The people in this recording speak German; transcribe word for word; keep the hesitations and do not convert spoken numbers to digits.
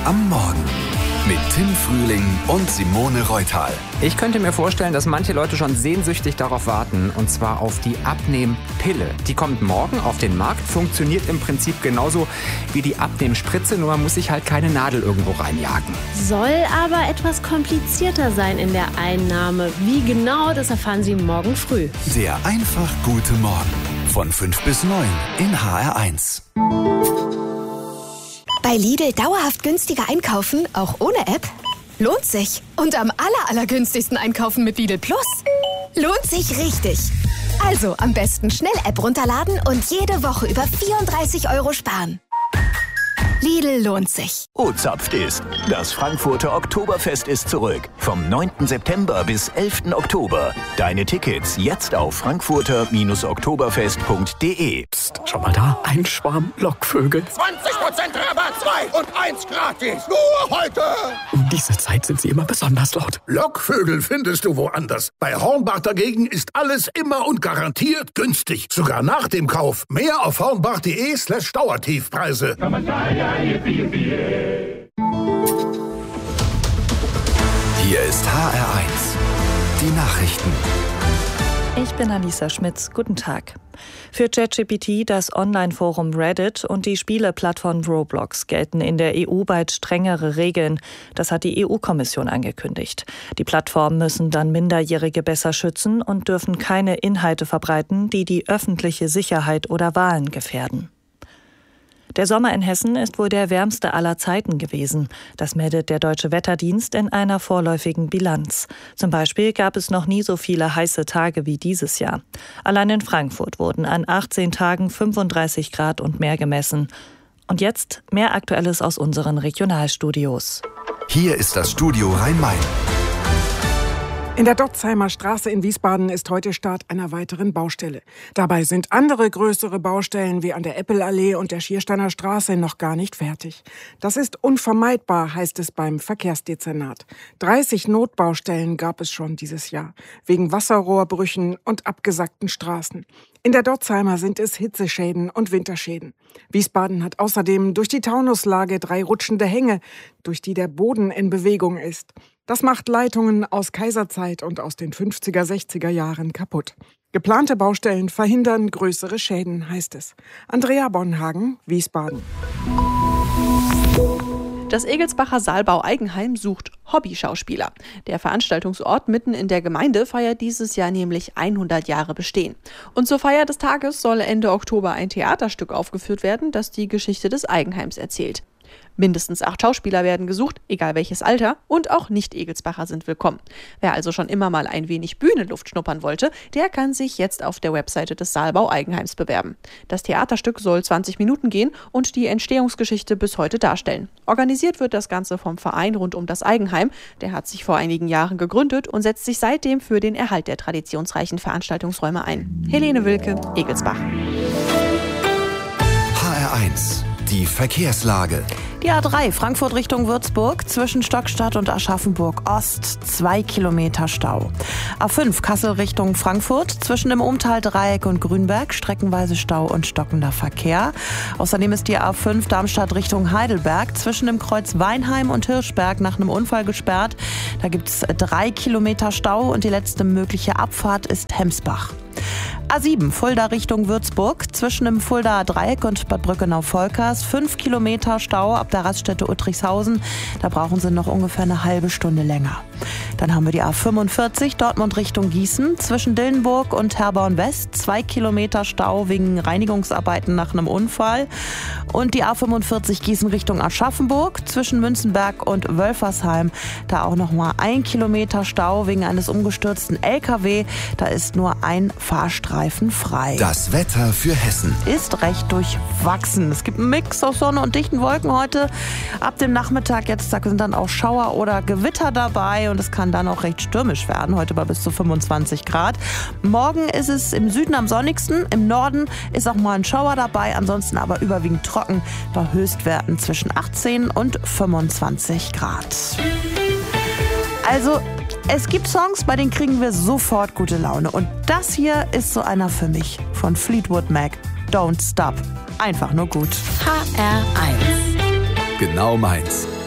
am Morgen mit Tim Frühling und Simone Reutal. Ich könnte mir vorstellen, dass manche Leute schon sehnsüchtig darauf warten, und zwar auf die Abnehmpille. Die kommt morgen auf den Markt, funktioniert im Prinzip genauso wie die Abnehmspritze, nur man muss sich halt keine Nadel irgendwo reinjagen. Soll aber etwas komplizierter sein in der Einnahme. Wie genau, das erfahren Sie morgen früh. Der einfach gute Morgen von fünf bis neun in H R eins. Bei Lidl dauerhaft günstiger einkaufen, auch ohne App? Lohnt sich. Und am aller, allergünstigsten einkaufen mit Lidl Plus? Lohnt sich richtig. Also am besten schnell App runterladen und jede Woche über vierunddreißig Euro sparen. Lidl lohnt sich. Oh, zapft ist. Das Frankfurter Oktoberfest ist zurück. Vom neunten September bis elften Oktober. Deine Tickets jetzt auf frankfurter oktoberfest punkt de. Psst, schau mal da. Ein Schwarm Lockvögel. zwanzig Prozent Rabatt, zwei und eins gratis. Nur heute. Um diese Zeit sind sie immer besonders laut. Lockvögel findest du woanders. Bei Hornbach dagegen ist alles immer und garantiert günstig. Sogar nach dem Kauf. Mehr auf hornbach.de slash Dauertiefpreise. Hier ist H R eins. Die Nachrichten. Ich bin Anissa Schmitz. Guten Tag. Für ChatGPT, das Online-Forum Reddit und die Spieleplattform Roblox gelten in der E U bald strengere Regeln. Das hat die E U-Kommission angekündigt. Die Plattformen müssen dann Minderjährige besser schützen und dürfen keine Inhalte verbreiten, die die öffentliche Sicherheit oder Wahlen gefährden. Der Sommer in Hessen ist wohl der wärmste aller Zeiten gewesen. Das meldet der Deutsche Wetterdienst in einer vorläufigen Bilanz. Zum Beispiel gab es noch nie so viele heiße Tage wie dieses Jahr. Allein in Frankfurt wurden an achtzehn Tagen fünfunddreißig Grad und mehr gemessen. Und jetzt mehr Aktuelles aus unseren Regionalstudios. Hier ist das Studio Rhein-Main. In der Dotzheimer Straße in Wiesbaden ist heute Start einer weiteren Baustelle. Dabei sind andere größere Baustellen wie an der Eppelallee und der Schiersteiner Straße noch gar nicht fertig. Das ist unvermeidbar, heißt es beim Verkehrsdezernat. dreißig Notbaustellen gab es schon dieses Jahr, wegen Wasserrohrbrüchen und abgesackten Straßen. In der Dotzheimer sind es Hitzeschäden und Winterschäden. Wiesbaden hat außerdem durch die Taunuslage drei rutschende Hänge, durch die der Boden in Bewegung ist. Das macht Leitungen aus Kaiserzeit und aus den fünfziger, sechziger Jahren kaputt. Geplante Baustellen verhindern größere Schäden, heißt es. Andrea Bonhagen, Wiesbaden. Das Egelsbacher Saalbau Eigenheim sucht Hobbyschauspieler. Der Veranstaltungsort mitten in der Gemeinde feiert dieses Jahr nämlich hundert Jahre Bestehen. Und zur Feier des Tages soll Ende Oktober ein Theaterstück aufgeführt werden, das die Geschichte des Eigenheims erzählt. Mindestens acht Schauspieler werden gesucht, egal welches Alter, und auch Nicht-Egelsbacher sind willkommen. Wer also schon immer mal ein wenig Bühnenluft schnuppern wollte, der kann sich jetzt auf der Webseite des Saalbau Eigenheims bewerben. Das Theaterstück soll zwanzig Minuten gehen und die Entstehungsgeschichte bis heute darstellen. Organisiert wird das Ganze vom Verein rund um das Eigenheim. Der hat sich vor einigen Jahren gegründet und setzt sich seitdem für den Erhalt der traditionsreichen Veranstaltungsräume ein. Helene Wilke, Egelsbach. H R eins. Die Verkehrslage. Die A drei Frankfurt Richtung Würzburg zwischen Stockstadt und Aschaffenburg Ost zwei Kilometer Stau. A fünf Kassel Richtung Frankfurt zwischen dem Umtal-Dreieck und Grünberg streckenweise Stau und stockender Verkehr. Außerdem ist die A fünf Darmstadt Richtung Heidelberg zwischen dem Kreuz Weinheim und Hirschberg nach einem Unfall gesperrt. Da gibt es drei Kilometer Stau und die letzte mögliche Abfahrt ist Hemsbach. A sieben Fulda Richtung Würzburg zwischen dem Fuldaer Dreieck und Bad Brückenau-Volkers fünf Kilometer Stau ab der Raststätte Uttrichshausen. Da brauchen Sie noch ungefähr eine halbe Stunde länger. Dann haben wir die A fünfundvierzig Dortmund Richtung Gießen zwischen Dillenburg und Herborn West zwei Kilometer Stau wegen Reinigungsarbeiten nach einem Unfall. Und die A fünfundvierzig Gießen Richtung Aschaffenburg zwischen Münzenberg und Wölfersheim. Da auch noch mal ein Kilometer Stau wegen eines umgestürzten L K W. Da ist nur ein Fahrstreifen frei. Das Wetter für Hessen ist recht durchwachsen. Es gibt einen Mix aus Sonne und dichten Wolken heute. Ab dem Nachmittag jetzt da sind dann auch Schauer oder Gewitter dabei und es kann dann auch recht stürmisch werden. Heute bei bis zu fünfundzwanzig Grad. Morgen ist es im Süden am sonnigsten. Im Norden ist auch mal ein Schauer dabei. Ansonsten aber überwiegend trocken bei Höchstwerten zwischen achtzehn und fünfundzwanzig Grad. Also, es gibt Songs, bei denen kriegen wir sofort gute Laune. Und das hier ist so einer für mich von Fleetwood Mac. Don't Stop. Einfach nur gut. H R eins. Genau meins.